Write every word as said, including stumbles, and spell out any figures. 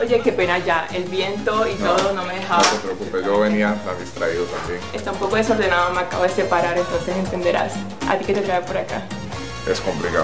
Oye, qué pena ya, el viento y No, todo no me dejaba. No te preocupes, yo venía tan distraído también. Está un poco desordenado, me acabo de separar, entonces entenderás. ¿A ti qué te trae por acá? Es complicado.